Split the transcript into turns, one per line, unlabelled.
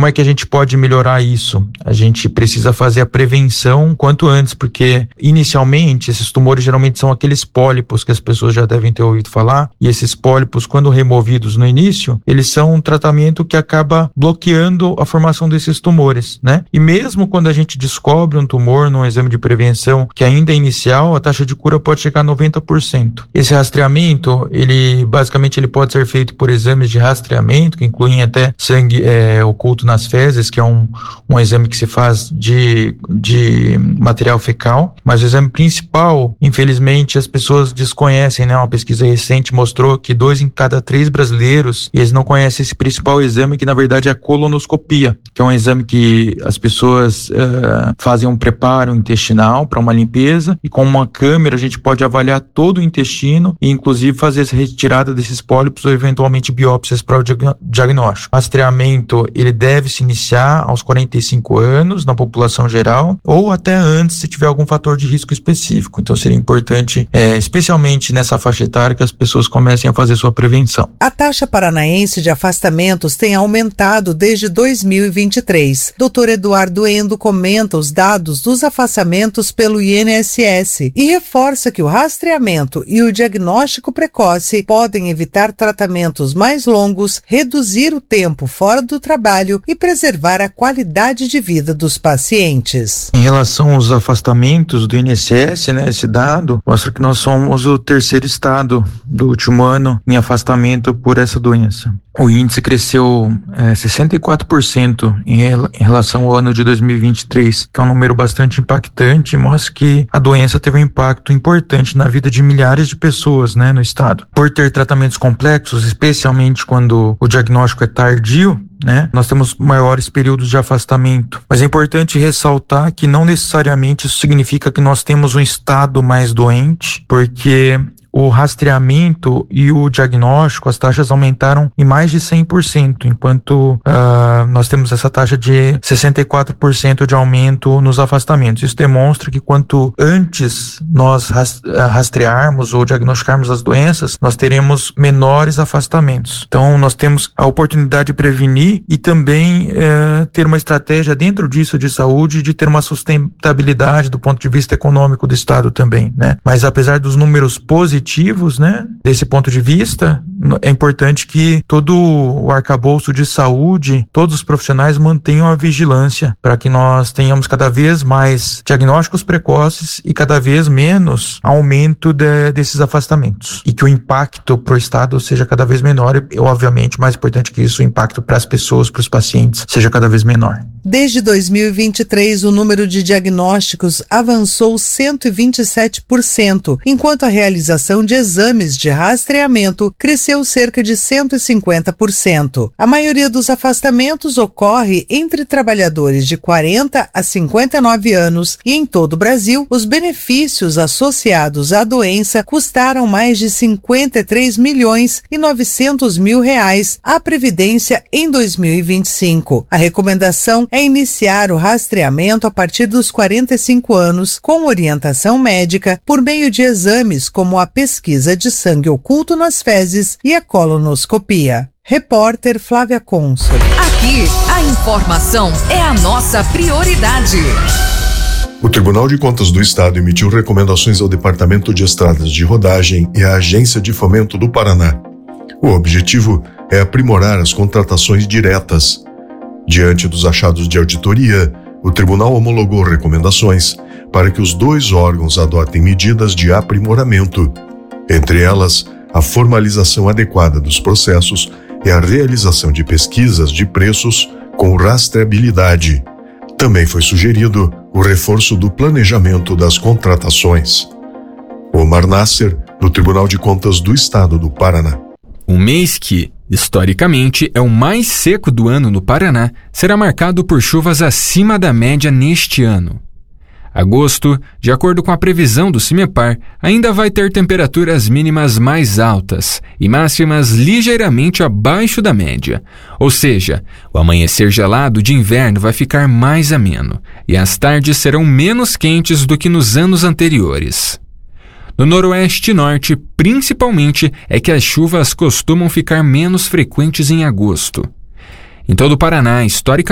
como é que a gente pode melhorar isso? A gente precisa fazer a prevenção quanto antes, porque inicialmente esses tumores geralmente são aqueles pólipos que as pessoas já devem ter ouvido falar, e esses pólipos, quando removidos no início, eles são um tratamento que acaba bloqueando a formação desses tumores, né? E mesmo quando a gente descobre um tumor num exame de prevenção que ainda é inicial, a taxa de cura pode chegar a 90%. Esse rastreamento, basicamente ele pode ser feito por exames de rastreamento, que incluem até sangue oculto nas fezes, que é um exame que se faz de material fecal, mas o exame principal, infelizmente, as pessoas desconhecem, né? Uma pesquisa recente mostrou que 2 em cada 3 brasileiros, eles não conhecem esse principal exame, que na verdade é a colonoscopia, que é um exame que as pessoas fazem um preparo intestinal para uma limpeza, e com uma câmera a gente pode avaliar todo o intestino e inclusive fazer essa retirada desses pólipos ou eventualmente biópsias para o diagnóstico. O rastreamento, ele deve se iniciar aos 45 anos na população geral, ou até antes se tiver algum fator de risco específico. Então seria importante, especialmente nessa faixa etária, que as pessoas comecem a fazer sua prevenção.
A taxa paranaense de afastamentos tem aumentado desde 2023. Dr. Eduardo Endo comenta os dados dos afastamentos pelo INSS e reforça que o rastreamento e o diagnóstico precoce podem evitar tratamentos mais longos, reduzir o tempo fora do trabalho e preservar a qualidade de vida dos pacientes.
Em relação aos afastamentos do INSS, né, esse dado mostra que nós somos o 3º estado do último ano em afastamento por essa doença. O índice cresceu 64% em relação ao ano de 2023, que é um número bastante impactante e mostra que a doença teve um impacto importante na vida de milhares de pessoas, né, no estado. Por ter tratamentos complexos, especialmente quando o diagnóstico é tardio, né, nós temos maiores períodos de afastamento. Mas é importante ressaltar que não necessariamente isso significa que nós temos um estado mais doente, porque o rastreamento e o diagnóstico, as taxas aumentaram em mais de 100%, enquanto nós temos essa taxa de 64% de aumento nos afastamentos. Isso demonstra que quanto antes nós rastrearmos ou diagnosticarmos as doenças, nós teremos menores afastamentos. Então, nós temos a oportunidade de prevenir e também ter uma estratégia dentro disso de saúde, de ter uma sustentabilidade do ponto de vista econômico do Estado também, né? Mas apesar dos números positivos, né, desse ponto de vista, é importante que todo o arcabouço de saúde, todos os profissionais mantenham a vigilância para que nós tenhamos cada vez mais diagnósticos precoces e cada vez menos aumento desses afastamentos. E que o impacto para o Estado seja cada vez menor e, obviamente, mais importante que isso, o impacto para as pessoas, para os pacientes, seja cada vez menor.
Desde 2023, o número de diagnósticos avançou 127%, enquanto a realização de exames de rastreamento cresceu cerca de 150%. A maioria dos afastamentos ocorre entre trabalhadores de 40 a 59 anos e em todo o Brasil, os benefícios associados à doença custaram mais de 53 milhões e 900 mil reais à Previdência em 2025. A recomendação é iniciar o rastreamento a partir dos 45 anos, com orientação médica, por meio de exames como a pesquisa de sangue oculto nas fezes e a colonoscopia. Repórter Flávia Consul.
Aqui, a informação é a nossa prioridade.
O Tribunal de Contas do Estado emitiu recomendações ao Departamento de Estradas de Rodagem e à Agência de Fomento do Paraná. O objetivo é aprimorar as contratações diretas. Diante dos achados de auditoria, o tribunal homologou recomendações para que os 2 órgãos adotem medidas de aprimoramento, entre elas a formalização adequada dos processos e a realização de pesquisas de preços com rastreabilidade. Também foi sugerido o reforço do planejamento das contratações. Omar Nasser, do Tribunal de Contas do Estado do Paraná.
Um mês que, historicamente, é o mais seco do ano no Paraná, será marcado por chuvas acima da média neste ano. Agosto, de acordo com a previsão do CIMEPAR, ainda vai ter temperaturas mínimas mais altas e máximas ligeiramente abaixo da média. Ou seja, o amanhecer gelado de inverno vai ficar mais ameno e as tardes serão menos quentes do que nos anos anteriores. No noroeste e norte, principalmente, é que as chuvas costumam ficar menos frequentes em agosto. Em todo o Paraná, historicamente,